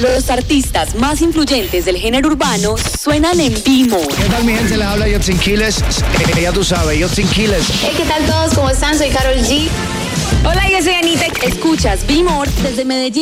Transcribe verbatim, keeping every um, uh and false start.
Los artistas más influyentes del género urbano suenan en B-More. ¿Qué tal, mi gente? Les habla Yotsin Quiles. Eh, ya tú sabes, Yotsin Quiles. Hey, ¿qué tal todos? ¿Cómo están? Soy Karol G. Hola, yo soy Anita. Escuchas B-More desde Medellín.